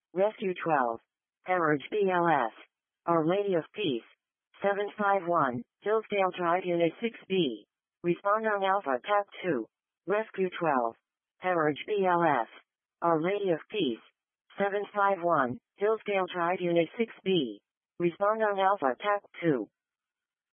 Rescue 12. Harwich BLS. Our Lady of Peace. 751, Hillsdale Drive Unit 6B. Respond on Alpha TAC 2. Rescue 12. Harwich BLS. Our Lady of Peace. 751, Hillsdale Drive Unit 6B. Respond on Alpha TAC 2.